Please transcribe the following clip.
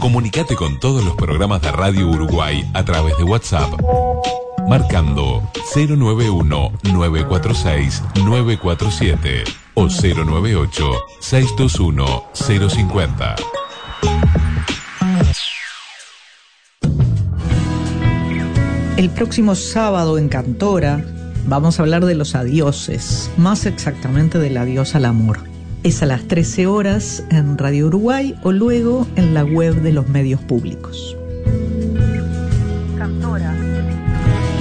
Comunicate con todos los programas de Radio Uruguay a través de WhatsApp, marcando 091-946-947 o 098-621-050. El próximo sábado en Cantora vamos a hablar de los adioses, más exactamente del adiós al amor. Es a las 13 horas en Radio Uruguay o luego en la web de los medios públicos. Cantora.